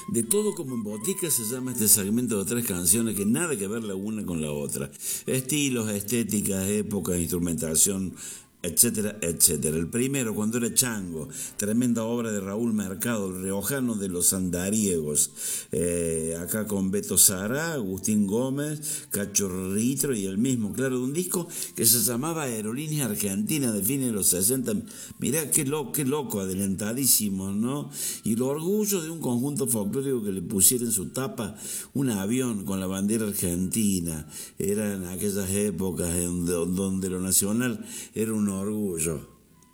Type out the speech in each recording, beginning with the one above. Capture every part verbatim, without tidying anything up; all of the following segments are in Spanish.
De todo como en botica se llama este segmento de tres canciones que nada que ver la una con la otra. Estilos, estéticas, épocas, instrumentación, etcétera, etcétera. El primero, Cuando era chango, tremenda obra de Raúl Mercado, el riojano de los andariegos, eh, acá con Beto Sara, Agustín Gómez, Cacho Ritro y el mismo, claro, de un disco que se llamaba Aerolínea Argentina de fines de los sesenta. Mirá qué, lo, qué loco, adelantadísimo, ¿no? Y el orgullo de un conjunto folclórico que le pusiera en su tapa un avión con la bandera argentina. Eran aquellas épocas en donde lo nacional era un orgullo.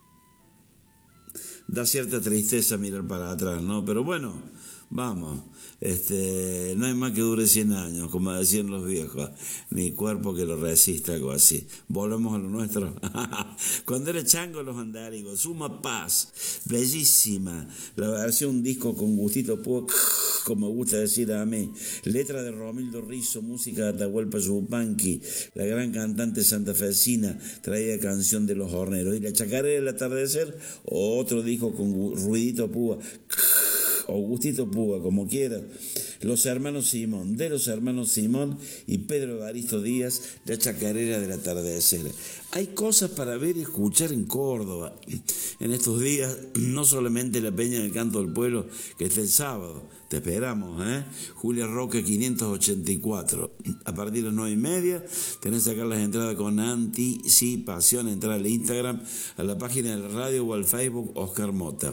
Da cierta tristeza mirar para atrás, ¿no? Pero bueno, vamos, este, no hay más que dure cien años, como decían los viejos, ni cuerpo que lo resista, algo así. Volvemos a lo nuestro. Cuando era chango, los andárigos, Suma Paz, bellísima, la versión, un disco con gustito púa, como gusta decir a mí, letra de Romildo Rizzo, música de Atahualpa Yupanqui, la gran cantante santafesina, traía Canción de los Horneros, y la Chacarera del Atardecer, otro disco con ruidito púa, o Gustito Púa, como quiera. Los hermanos Simón, de los hermanos Simón y Pedro Evaristo Díaz, la Chacarera del Atardecer. Hay cosas para ver y escuchar en Córdoba en estos días, no solamente la Peña del Canto del Pueblo, que está el sábado, te esperamos, ¿eh? Julia Roque quinientos ochenta y cuatro, a partir de las nueve y media, tenés que sacar las entradas con anticipación, entrar al Instagram, a la página de la radio o al Facebook Oscar Mota.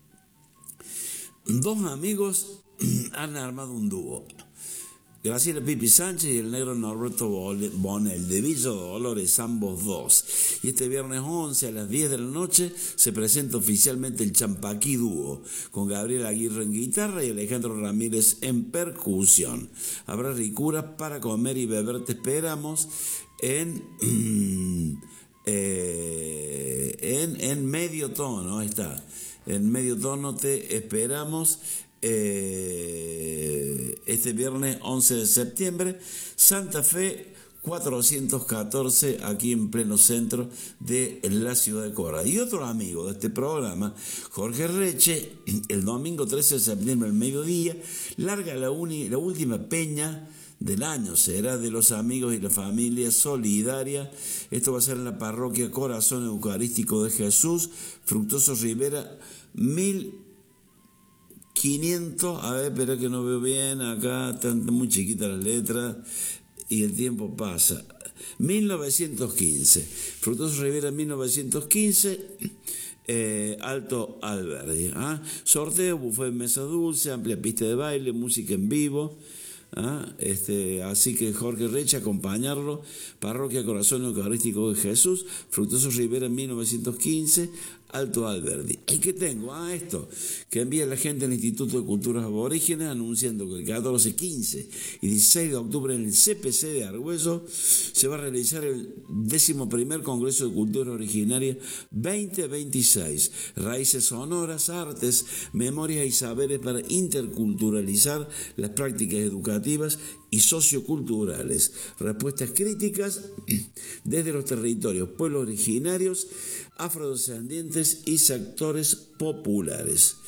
Dos amigos han armado un dúo. Graciela Pipi Sánchez y el negro Norberto Bonel, de Villa Dolores, ambos dos. Y este viernes once a las diez de la noche se presenta oficialmente el Champaquí Dúo, con Gabriel Aguirre en guitarra y Alejandro Ramírez en percusión. Habrá ricuras para comer y beber, te esperamos en... eh, en, en medio tono, ahí está. En medio tono te esperamos eh, este viernes once de septiembre, Santa Fe cuatrocientos catorce, aquí en pleno centro de la ciudad de Córdoba. Y otro amigo de este programa, Jorge Reche, el domingo trece de septiembre al mediodía, larga la, uni, la última peña del año, será de los amigos y la familia solidaria. Esto va a ser en la parroquia Corazón Eucarístico de Jesús, Fructuoso Rivera, mil quinientos, a ver, espera que no veo bien, acá están muy chiquitas las letras y el tiempo pasa, mil novecientos quince, Fructuoso Rivera mil novecientos quince, eh, Alto Alberdi, ¿ah? Sorteo, buffet en mesa dulce, amplia pista de baile, música en vivo. ¿Ah? Este, así que Jorge Reche, acompañarlo, Parroquia Corazón Eucarístico de Jesús, Fructuoso Rivera mil novecientos quince, Alto Alberdi. ¿Y qué tengo? Ah, esto, que envía la gente al Instituto de Culturas Aborígenes anunciando que el catorce, quince y dieciséis de octubre en el C P C de Argüello se va a realizar el décimo primer Congreso de Cultura Originaria veinte veintiséis. Raíces sonoras, artes, memorias y saberes para interculturalizar las prácticas educativas y socioculturales. Respuestas críticas desde los territorios, pueblos originarios, afrodescendientes y sectores populares.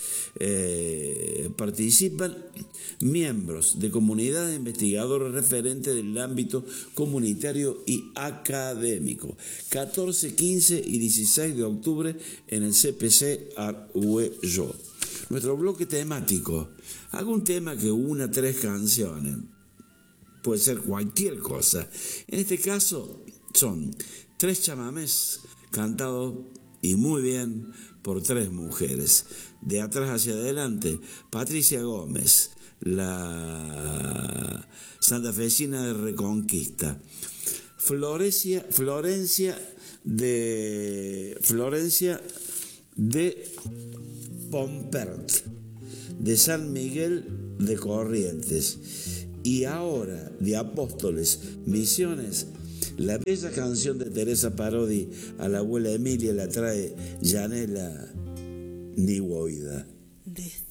Eh, participan miembros de comunidades investigadores referentes del ámbito comunitario y académico. catorce, quince y dieciséis de octubre en el C P C Argüello. Nuestro bloque temático. Hago un tema que una tres canciones. Puede ser cualquier cosa. En este caso son tres chamamés cantados y muy bien por tres mujeres. De atrás hacia adelante, Patricia Gómez, la santafesina de Reconquista. Florencia, Florencia de Florencia de Pompert, de San Miguel de Corrientes. Y ahora, de Apóstoles, Misiones, la bella canción de Teresa Parodi a la abuela Emilia la trae Yanela Niwoida.